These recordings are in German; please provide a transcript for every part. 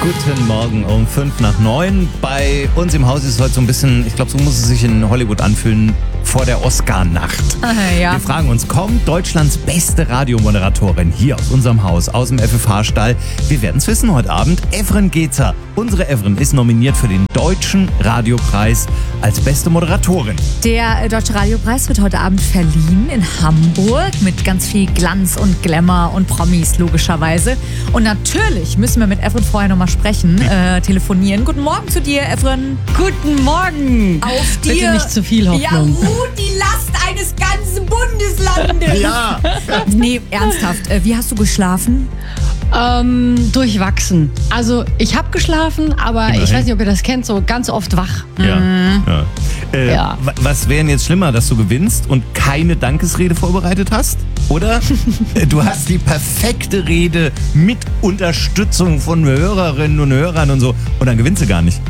Guten Morgen um 8:55. Bei uns im Haus ist es heute so ein bisschen, ich glaube, so muss es sich in Hollywood anfühlen, vor der Oscar-Nacht. Ja. Wir fragen uns, kommt Deutschlands beste Radiomoderatorin hier aus unserem Haus, aus dem FFH-Stall? Wir werden es wissen heute Abend. Evren Gezer. Unsere Evren ist nominiert für den Deutschen Radiopreis als beste Moderatorin. Der Deutsche Radiopreis wird heute Abend verliehen in Hamburg mit ganz viel Glanz und Glamour und Promis logischerweise. Und natürlich müssen wir mit Evren vorher nochmal sprechen, telefonieren. Guten Morgen zu dir, Evren. Guten Morgen. Auf dir. Bitte nicht zu viel Hoffnung. Ja, ruht die Last eines ganzen Bundeslandes. Ja. Nee, ernsthaft. Wie hast du geschlafen? Durchwachsen. Also ich habe geschlafen, aber Immerhin. ich weiß nicht, ob ihr das kennt, so ganz oft wach. Ja. Ja. Was wäre denn jetzt schlimmer, dass du gewinnst und keine Dankesrede vorbereitet hast? Oder du hast die perfekte Rede mit Unterstützung von Hörerinnen und Hörern und so und dann gewinnst du gar nicht.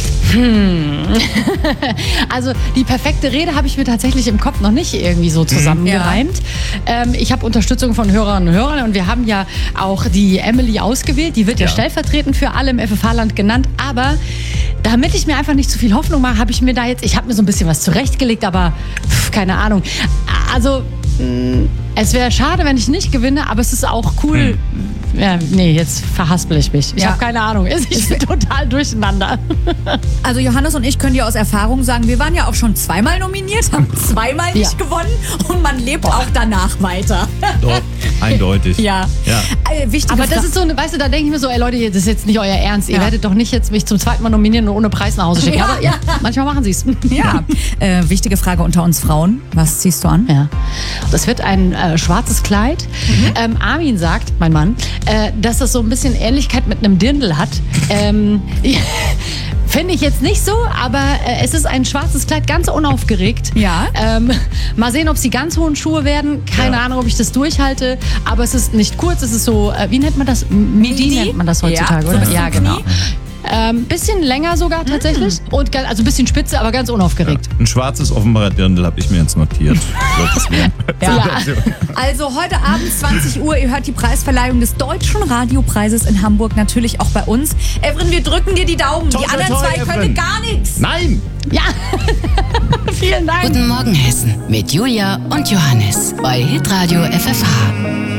Also die perfekte Rede habe ich mir tatsächlich im Kopf noch nicht irgendwie so zusammengereimt. Ich habe Unterstützung von Hörerinnen und Hörern und wir haben ja auch die Emily ausgewählt. Die wird ja stellvertretend für alle im FFH-Land genannt. Aber damit ich mir einfach nicht zu viel Hoffnung mache, habe ich mir so ein bisschen was zurechtgelegt, aber keine Ahnung. Also es wäre schade, wenn ich nicht gewinne, aber es ist auch cool. Ja, nee, jetzt verhaspel ich mich. Ich habe keine Ahnung. Ich bin total durcheinander. Also Johannes und ich können dir aus Erfahrung sagen, wir waren ja auch schon zweimal nominiert, haben zweimal nicht gewonnen und man lebt auch danach weiter. Doch, eindeutig. Ja. Wichtige Aber das ist so, weißt du, da denke ich mir so, ey Leute, das ist jetzt nicht euer Ernst. Ihr werdet doch nicht jetzt mich zum zweiten Mal nominieren und ohne Preis nach Hause schicken. Aber manchmal machen sie es. Ja. Wichtige Frage unter uns Frauen. Was ziehst du an? Ja. Das wird ein schwarzes Kleid. Armin sagt, mein Mann, dass das so ein bisschen Ähnlichkeit mit einem Dirndl hat. Finde ich jetzt nicht so, aber es ist ein schwarzes Kleid, ganz unaufgeregt. Ja. Mal sehen, ob es die ganz hohen Schuhe werden. Keine Ahnung, ob ich das durchhalte. Aber es ist nicht kurz, es ist so, wie nennt man das? Midi nennt man das heutzutage, so oder? bis zum Ja, genau. Knie. Bisschen länger sogar tatsächlich. Und also ein bisschen spitze, aber ganz unaufgeregt. Ein schwarzes offenbarer Dirndl habe ich mir jetzt notiert. Also heute Abend 20 Uhr, ihr hört die Preisverleihung des Deutschen Radiopreises in Hamburg, natürlich auch bei uns. Evren, wir drücken dir die Daumen. Toi, Die toi, anderen toi, zwei Evren. können gar nichts. Nein! Ja, vielen Dank. Guten Morgen Hessen mit Julia und Johannes bei Hitradio FFH.